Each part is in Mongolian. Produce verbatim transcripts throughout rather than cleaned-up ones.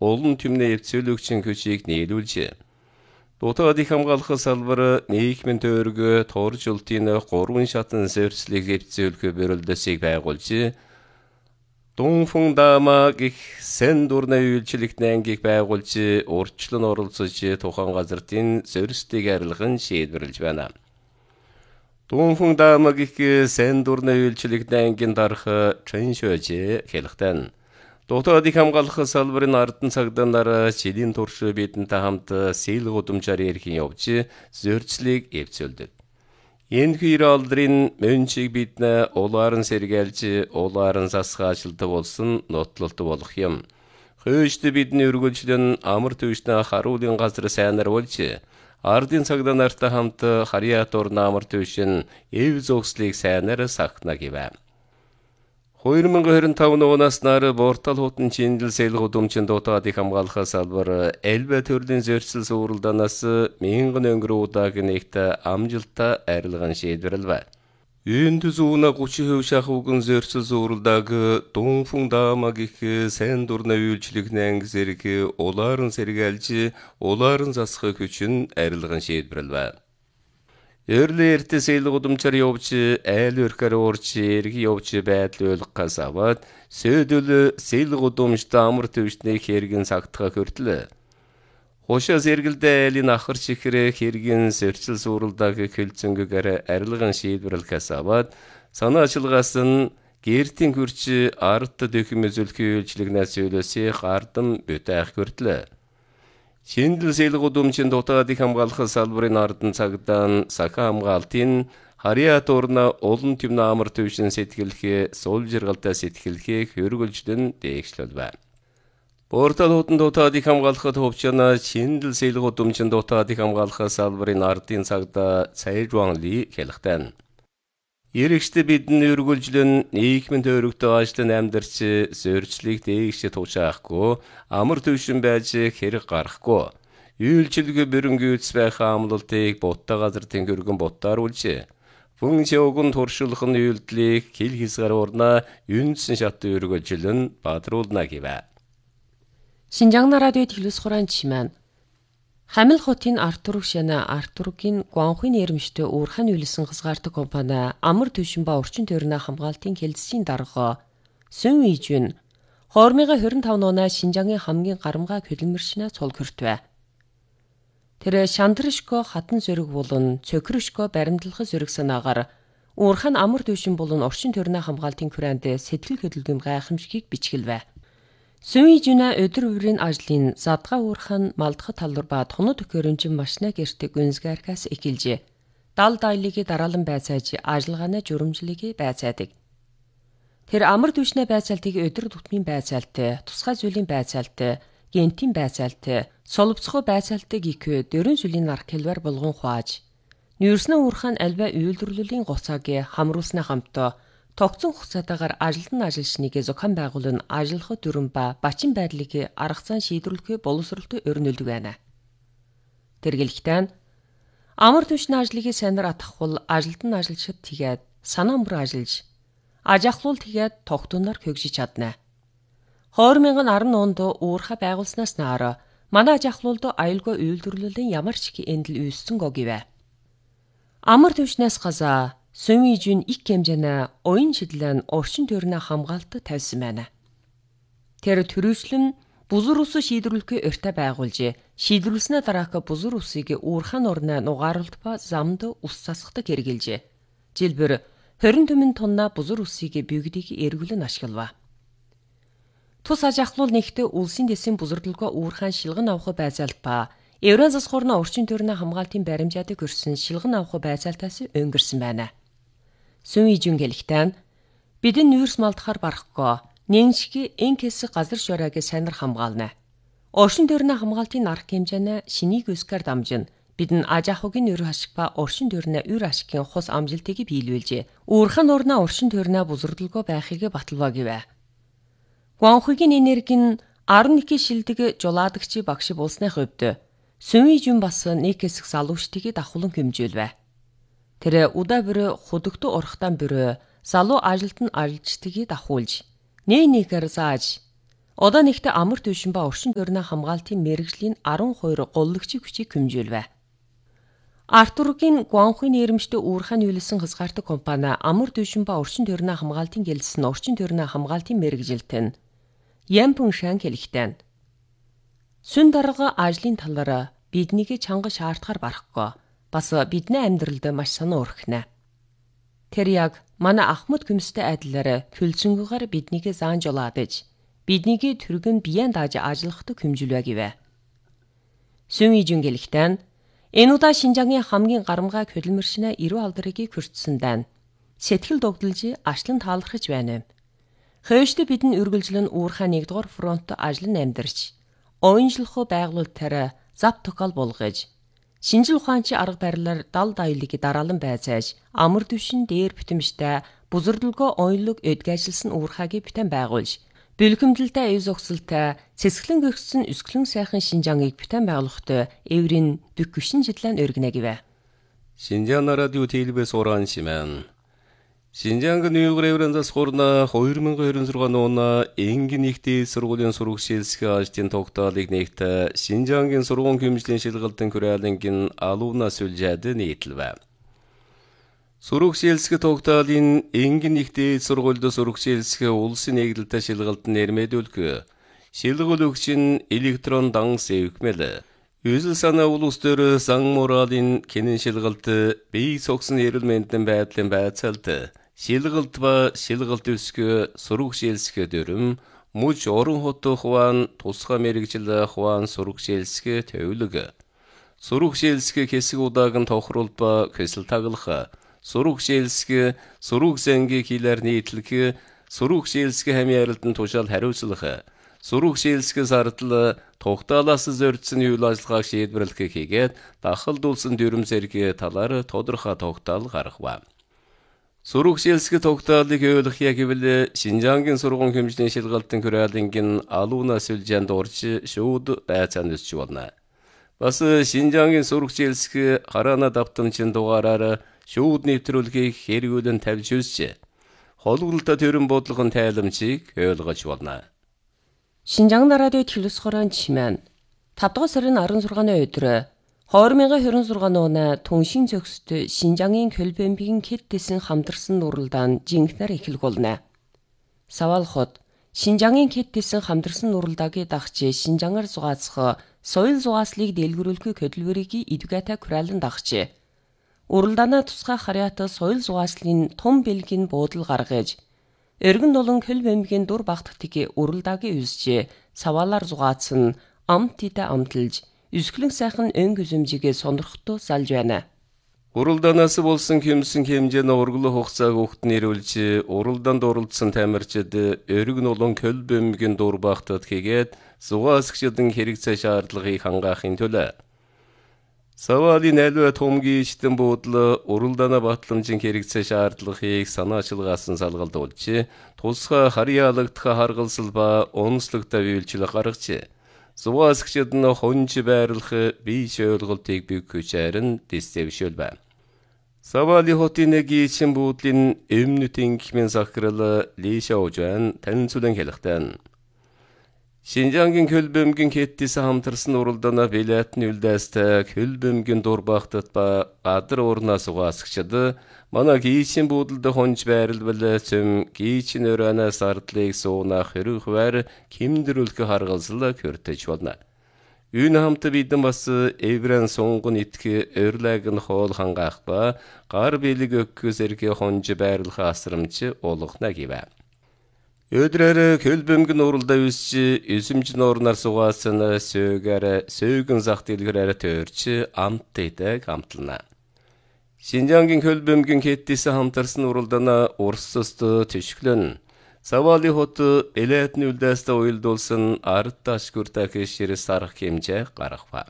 олон түмний эвцүүлэгчин хүчийг нийлүүлжээ. Дотоод их хамгаалах салбар нийгмийн тойрог торжуултын гурван шатан зөрчлийг эвцүүлэх бэрэлдэсийг байгуулж, Дунфун даама гэх сэн дурны үйлчлэгт ангиг байгуулж, урьдчилан оролцож тухайн газрын зөрчлийг арилган шийдвэрлэж байна. Дунфун даама гэх сэн дурны үйлчлэгт ангийн дарах Чэншөөж хэлэхдээ Дотоод их хамгаалах салбарын ардын цагдаагаар жилийн турш бидэнтэй хамт сэл гудамжаар ярих явж зөрчлийг эвцүүлдэг. Энэ хоёр алдрын мөнчийг бид улаан сэргээлж, улаан засгаачилдаг болсон нотлолт болох юм. Хөөжд бидний өргөлжлөн амар төвшнө харуулын газар сайнар болж, ардын цагдаа нартай хамт харьяатор амар төвшин эв зогслыг сайнар сахна гэвэ. две тысячи двадцать пять оноос нар Бортал хотын чиндэл сэл гудамжинд дотоод их хамгаалах салбар элбэ төрлийн зөрчил суурилдаанаас мянган өнгөрөө удааг нэгт амжилттай арилган шийдвэрлэв. Энэ зүүн гучин хувь шахууган зөрчил суурилдааг Дунфун даама гэх сайн дурны үйлчлэгний анги зэрэг улаан сэргээлж, улаан засах хүчин арилган шийдвэрлэв. Ерли эртэ сэл гудамжаар явж, айл өрхөр уурч, эрги явж байдал ойлгохоос аваад, сөйдөл сэл гудамжт амар төвшний хэргийн сагдхаа хүртлээ. Хушаас эргэлдээ айлын ахар чихрээ хэргийн зөрчил суурилдааг хэлцэнгөөр арилган шийдвэрлэхээс аваад, санаачилгаас нь гэртийн хурч ард дэхэм үзүүлэхийн үйлчлэгнээс үйлөөсийг ардам бүтээх хүртлээ. Чиндэл сэл гудамжинд дотоод их хамгаалах салбарын ардын цагдаа сахаа хамгаалтын харьяаторна олон түмний амар төвшин сэтгэлхээ сул жиргалтай сэтгэлхээ хөргөлждөн дээгшлэлвэ. Бортал хотын дотоод их хамгаалахад хувьчана чиндэл сэл гудамжинд дотоод их хамгаалах салбарын ардын цагдаа Цай Жуанли хэлэхдээ Ирэгчтэй бидний өргөлжлөн нийгмийн тойрогтой ажлын амьдарч зөрчлийг дээгш туушаахгүй, амар төвшин байж хэрэг гарахгүй, үйлчлэгээ бэрөнгүйц байх амлалтыг бутта газар тэнгэргэн бутааруулж, фүн шоугун туршуулах нь үйлдлийг хил хисгаар урна юнсэн шатны өргөлжлөн бадруулна гэвэ. Шинжаан радио телевиз хураан чимэн Хамил хотын Артурук шана Артурукийн Гуанхуйн нэрмжтэй уурхайн үйлсэн хязгаардаг компани амар төвшин ба орчин тойрны хамгаалтын хэлэлцгийн дарга Сүн Ижүн две тысячи двадцать пять оноо Шинжаангийн хамгийн гарамгай хөлмөршнө цул хүртвэ. Тэр Шандрышко хатан зөрөг болон Цөкрөшко баримтлах зөрөг санаагаар уурхайн амар төвшин болон орчин тойрны хамгаалтын хүрээнд сэтгэл хөдлөм гайхамшигыг бичгэлвэ. Сүн Ижүнэ өдөр бүрийн ажлын задгаа уурхайн малдах талбар ба тонод төхөөрөмжин машина гэртэг үнсгээрхээс эхэлж, дал дайлыг дараалан байцааж ажиллагааны журамжлыг байцаадаг. Тэр амар төвшнө байцаалтыг өдөр тутмын байцаалтай, тусгай зүйлийн байцаалтай, гентийн байцаалтай, соловцохоо байцаалтыг их дөрвөн жилийн нар килвар болгон хуааж, нүүрснэ уурхайн альва үйлдвэрлэлийн гоцааг хамруулсны хамтаа тогтсон хугацаатаагаар ажилтан ажилчныг зохион байгуулан ажиллах дүрэн ба бачин байдлыг арга зам шийдвэрлэх боловсролтой өрнөлдөг байна. Тэргэлхтэн амар төвшний ажлыг сайнаар атгахвал ажилтан ажилчид тэгээд санаа мөр ажиллаж, аж ахлуул тэгээд тогтунаар хөгжиж чадна. две тысячи десять онд уурхай байгуулснаас наар манай аж ахлуулд аюулгүй үйлдвэрлэлийн ямар ч эндэл үүссэн гогивэ. Амар төвшнээс газаа Сүн Ижүн их хэмжээний оюун шидлэн орчин тойрны хамгаалалт тавьсан байна. Тэр төрөөслөн бузар ус шийдвэрлэхээ өртөө байгуулж, шийдвэрлснээ дараах бузар усыг уурхайн орны нугааралт ба замд ус засахдаг хэрэгжилж, жилбэр двадцать түмэн тонна бузар усыг бюгдийг эргүүлэн ашиглав. Тус аж ахлуул нэгтээ улсын дэсийн бузардалгүй уурхайн шилгэн авах байцаалт ба Евразис хорны орчин тойрны хамгаалтын баримжаадаг өрсөн шилгэн авах байцаалтаас өнгөрсөн байна. Сүн Ижүн гэлэхтэн бидэн нүүрс малдахаар барахгүй нэншги энкэс газар шорааг сайнар хамгаална. Орчин тойрны хамгаалтын арга хэмжээний шинийг өскөр дамжин бидэн аж ахуйн өр ашиг ба орчин тойрны өр ашигын хус амжилтыг биелүүлж, уурхайн орны орчин тойрны бузардалгүй байхыг баталваа гэвэ. Гуанхуйгийн энергийн арван нэг шилдэг жулаадагчи багш болсны хувьд Сүн Ижүн бас нэг хэсэг залуучдыг давхулан хэмжүүлвэ. Тэр удаа бүр худогт урахтан бүр залуу ажилтан ажилчдыг давхуулж, нэ нэгээр зааж, Одоо нэгтээ амар түвшин ба орчин тойрны хамгаалтын мэргэжлийн арван хоёр голлогчийн хүчийг хэмжүүлвэ. Артургийн Гуанхуй нэрмжтэй уурхайн үйлсэн хязгаартай компани амар түвшин ба орчин тойрны хамгаалтын гэлсэн орчин тойрны хамгаалтын мэргэжилтэн Ямпун Шан хэлэхтэн. Сүн дарга ажлын талаар биднийг чанга шаардахаар барахгүй. Бас бидний амьдралд маш санаа өрхнэ. Тэр яг манай Ахмад Күмстэй адилаар хөлзөнгөөр биднийг заан жолоодэж, биднийг түргэн биеэн дааж ажиллахад хэмжүүлвэ гэвэ. Сүн ижүн гэлэхтэн энэ удаа Шинжаагийн хамгийн гарамгай хөдөлмөршнө эрүү алдрыг хүртсэн дайн. Сэтгэл догдолж ашлан таалархаж байна. Хойшд бидний үргэлжлэн уурхай нэгдүгээр фронт ажлан амьдарч, оюунжлох байгуулалтаар зав тохиол болгож, шинжил ухаанчийн арга барилаар дал даяалыг дараалан байцааж, амар түвшин дээр битэмжтэй бузардалгоо оюунлог эдгэжилсэн уурхайг битэн байгуулж, бэлгэмдэлтэй эв зогсолтой цэсгэлэн гэгсэн өсгөлэн сайхан Шинжааныг битэн байгуулахад эврийн дүгшин жилэн өргөнэ гэвэ. Шинжаан радио телевиз ораншимэн. Шинжаангийн Уйгур эврэндас хорна хоёр мянга хоёр зургаан оны энгийн нэгдээ сургуулийн сургуулиэлсгэ ажтын тогтоолыг нэгтэ Шинжаангийн сургууль хэмжлийн шилгалтын күрээлэнгийн алуунаас үлжээд нийтлвэ. Сургуулиэлсгэ тогтоолын энгийн нэгдээ сургуульд сургуулиэлсгэ улсын нэгдэлтэй шилгалтын нэрмэдүүлг шилгэл өгчин электрон дан сэвхмэл Үсэл санаа улус төр сан моралын кинэн шилгалт бие согсон эрэлмэнтэн байдлын байцаалт шилгалт ба шилгалт өсгө сургуулиэлсгэ дөрөм муж орон хот хуваан тусгай мэрэгжил хуваан сургуулиэлсгэ төвлөг сургуулиэлсгэ хэсэг удаагийн тохируулт ба хэсэл таглах сургуулиэлсгэ сургуулиэнгийн хилээр нийтлэх сургуулиэлсгэ хамьяаралдан тушаал хариуцлах сургуулиэлсгэ сардал тогтоолоос зорьдсон үйл ажиллагааг шийдвэрлэх хийгээд дахалдуулсан дүрм зэрэг талаар тодорхой тогтоол гаргав. Сургуулиэлсгэ тогтоолыг ойлгох гэвэл Шинжаангийн сургууль хэмжээний шилгалтын күрээлэнгийн алуунаас үлжээнд орж шууд байцаан өсч болно. Бас Шинжаангийн сургуулиэлсгэ хараана давтамжийн дугаараар шууд нэвтрүүлгийг хэрэгүүлэн тавьж үзж, холгорлолтой төрөн бодлогын тайламжийг ойлгож болно. Шинжаан радио телевиз хорон чимэн тавдугаар сарын арван зургааны өдөр хоёр мянга хорин зургааны оны түншин зөксөд Шинжаангийн Көлбөмбөгийн Кэттсэн хамтарсан нуралдаан жинхнэр эхлэх болно. Савал хот Шинжаангийн Кэттсэн хамтарсан нуралдаагийн дагч Шинжаангаар зугаацах соёл зугааслыг дэлгэрүүлэх хөдөлмөрийг эдвгата күрэлэн дагч. Уралдаанаа тусгай харьяата соёл зугааслын том бэлгийн буудал гаргаж, Өргөн долон Көлбөмбөгийн дур багтдгийг уралдаагийн үсч савалаар зугаацсан амт тидэ амталж үсгэлэн сайхан өн гүзэмжигээ сонирхтуу салж байна. Уралдаанаас болсон хэмсэн хэмжээний ургал хугацааг өгт нэрүүлж уралдаанд оролцсон тамирчид өргөн долон Көлбөмбөгийн дур багтад хийгээд зугаасгчдын хэрэгцээ шаардлагыг хангаахын төлөө Савалын альва томгийн ичтэн буудлаа уралдаана батламжийн хэрэгцээ шаардлагыг санаачилгаасан салгалдуулж, тусгай харьяалагдах харгалсал ба онцлогтой үйлчлэг гаргаж, зугаасгчид нь хонж байрлах биш ойлголтыг бий хүчээр нь дэвшүүлв. Савали хотын нэг ичин буудлын өмнөтийн гихмэн сахрал Лиша Ожан танилцуулан хэлэхдээ Шинжаангийн Көлбөмбөгийн Кэттсэн хамтарсан уралдаана билетны үлдээстэй Көлбөмбөгийн дур багтад ба гадар уурнаас угаасгчид манай гийчин буудалд хонж байрлал цэм гийчин өрөөнөөс ардлыг суунах хэрүүхвэр кимдрүүлэх харгалзал көртөж болно. Үүн хамт бидэн бас эврэн сунгон итгэ өрлэг нь хоол хангаах ба гар билэг өгөх зэрэг хонж байрлах асрамж олгохна гэвэ. Өдрөр Көлбөмбөгийн уралдаа үсч эсэмж нуурнаар сугаасан сөөгөр сөөгөн зах дэлгэрээр төрч амт тэдэг хамтлана. Шинжаангийн Көлбөмбөгийн Кэттсэн хамтарсан уралдаана урсст төшгөлөн Савали хот элетний үлдээстэй уялдуулсан ард ташгүртэй хэшэрс арах хэмжээ гаргав.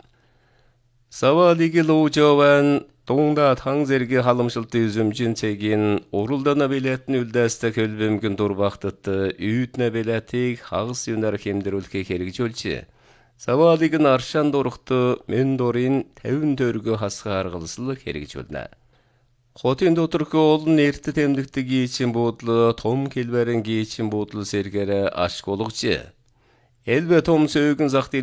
Савалиг луужован Дунгда тан зэрэг халамжлалт эзэмжин цэгийн уралдаана билетний үлдээстэй Көлбөмбөгийн дур багтад үйднэ билетийг хагас юнаар хэмдрүүлэхийг хэрэгжүүлж, Савалиг нь аршаан дурахт мен дурын тавин төгрөгөө хасгаа аргалсал хэрэгжүүлнэ. Хотын доторхоо олон эрт тэмдэгдэг гийчин буудал том хэлбэрэн гийчин буудал сэргээр ашиг болгож, Elbet om söğün zakti